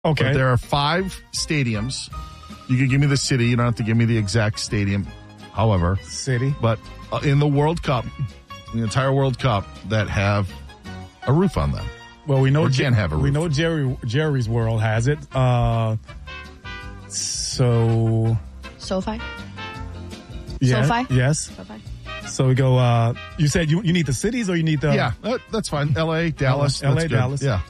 Okay. But there are 5 stadiums. You can give me the city. You don't have to give me the exact stadium. However, City. but in the World Cup, the entire World Cup, that have a roof on them. Well, we know Or can have a we roof. know Jerry's World has it. So SoFi? yeah, SoFi? yes. SoFi. So we go. You said you need the cities or you need the Yeah, that's fine. L.A., Dallas. L.A., that's good. Dallas. Yeah.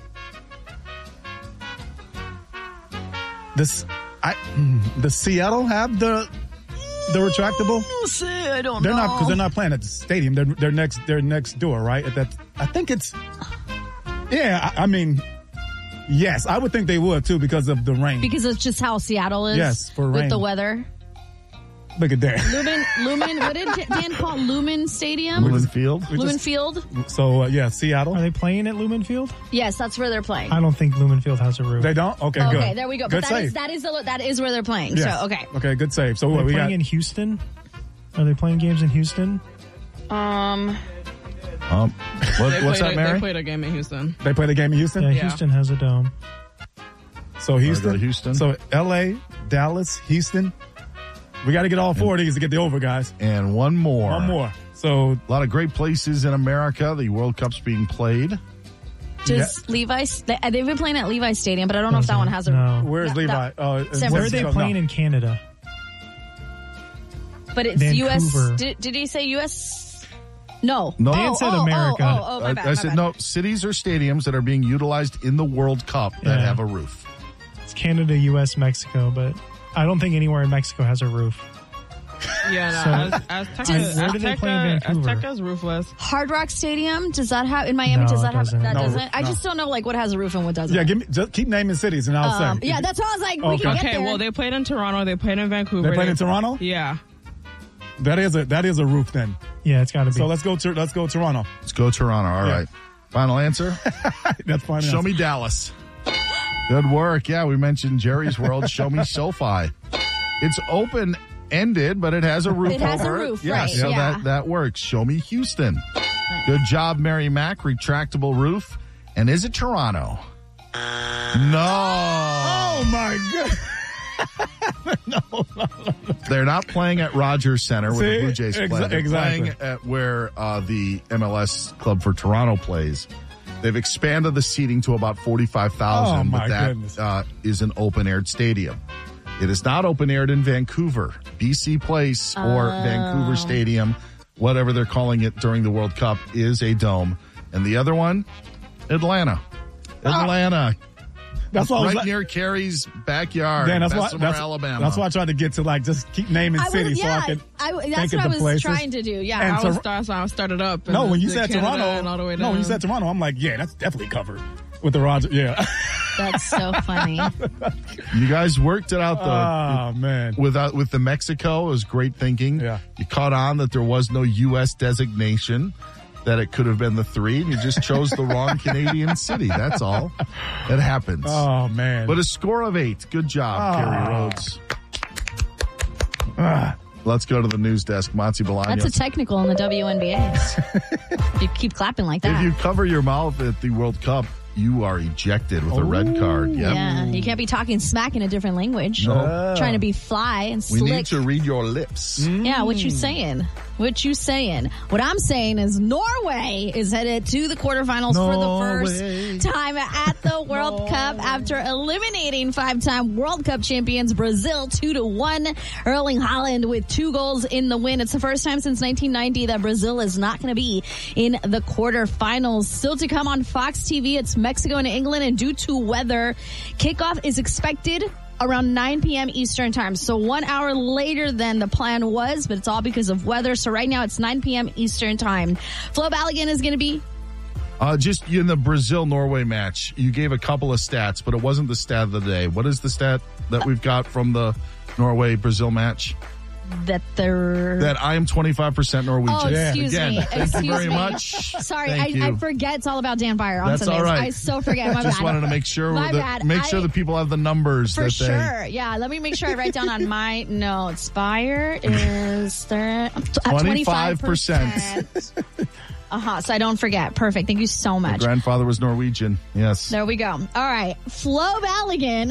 Does Seattle have the retractable? I don't They're know. not because they're not playing at the stadium. They're next door, right? I think it's. Yeah, I mean, yes, I would think they would too because of the rain. Because it's just how Seattle is. Yes, for with rain. the weather. Look at that. Lumen. What did Dan call Lumen Stadium? Lumen Field. Lumen Field. So yeah, Seattle. Are they playing at Lumen Field? Yes, that's where they're playing. I don't think Lumen Field has a roof. They don't. Okay, good. Okay, there we go. Good But save. that is where they're playing. Yes. So okay. Okay, good save. So Are what they we playing got? in Houston? Are they playing games in Houston? What's that, They Mary? played a game in Houston. They play the game in Houston. Yeah, Yeah. Houston has a dome. So Houston. go to Houston. So L.A., Dallas, Houston. We got to get all 4 of these to get the over, guys. And one more. One more. So A lot of great places in America. The World Cup's being played. Does Levi's? They've been playing at Levi's Stadium, but I don't know if that one has a. No. where's That- Levi? that- In San Where are they Francisco. playing in Canada? But it's Vancouver. U.S. Did he say U.S.? No. No. Dan said America. My bad. I said no. Cities or stadiums that are being utilized in the World Cup that Yeah. have a roof. It's Canada, U.S., Mexico, but I don't think anywhere in Mexico has a roof. Yeah, no, Where do they play in Vancouver? Azteca's roofless. Hard Rock Stadium, does that have in Miami? No, does it that have doesn't. that? No, doesn't. I no. just don't know like what has a roof and what doesn't. Yeah, just keep naming cities and I'll say. Yeah, that's what I was like. We Okay. can get Okay, there. well, they played in Toronto. They played in Vancouver. They played in Toronto. Yeah. That is a roof then. Yeah, it's got to be. So let's go Toronto. Let's go Toronto. All Yeah. right. Final answer. That's fine. Show me Dallas. Good work. Yeah, we mentioned Jerry's World. Show me SoFi. It's open-ended, but it has a roof. It has a over roof, Yeah, right, so yeah. that works. Show me Houston. Good job, Mary Mack. Retractable roof. And is it Toronto? No. Oh my god. They're not playing at Rogers Center where the See? Blue Jays play. They're Exactly. playing at where the MLS Club for Toronto plays. They've expanded the seating to about 45,000, Oh, but my goodness. that is an open-aired stadium. It is not open-aired in Vancouver, BC Place, or Vancouver Stadium, whatever they're calling it during the World Cup, is a dome. And the other one, Atlanta. That's why I was Right like, near Carrie's backyard, Dan, Bessemer, Alabama. That's why I tried to get to just keep naming cities so I could that's think what of I the was places. trying to do. Yeah. And I started up. No, when you the said Canada Toronto, and all the way no, when you down. said Toronto, I'm like, yeah, that's definitely covered with the Roger. Yeah. That's so funny. You guys worked it out, though. Oh man. With the Mexico, it was great thinking. Yeah. You caught on that there was no U.S. designation, that it could have been the 3, and you just chose the wrong Canadian city. That's all. It happens. Oh man. But a score of 8. Good job, Carrie Rhodes. Let's go to the news desk. Monty Bolaños. That's a technical in the WNBA. You keep clapping like that. If you cover your mouth at the World Cup, you are ejected with a red card. Yep. Yeah, you can't be talking smack in a different language. No. Trying to be fly and We slick. need to read your lips. Yeah, what you saying? What you saying? What I'm saying is Norway is headed to the quarterfinals for the first time at the World Cup after eliminating 5-time World Cup champions Brazil 2-1. Erling Haaland with 2 goals in the win. It's the first time since 1990 that Brazil is not going to be in the quarterfinals. Still to come on Fox TV, it's Mexico and England, and due to weather, kickoff is expected around 9 p.m. Eastern time. So 1 hour later than the plan was, but it's all because of weather. So right now it's 9 p.m. Eastern time. Flo Balogun is going to be... Just in the Brazil-Norway match, you gave a couple of stats, but it wasn't the stat of the day. What is the stat that we've got from the Norway-Brazil match? that they're... That I am 25% Norwegian. Oh, excuse Again, me. thank Excuse you very me. much. Sorry, Thank I you. forget it's all about Dan Byer on That's Sundays. all right. I so forget. My Just bad. wanted to make sure My bad. make sure the people have the numbers For that sure. Yeah, let me make sure I write down on my notes. Byer is there 25%. So I don't forget. Perfect. Thank you so much. My grandfather was Norwegian. Yes. There we go. All right. Flo Balogun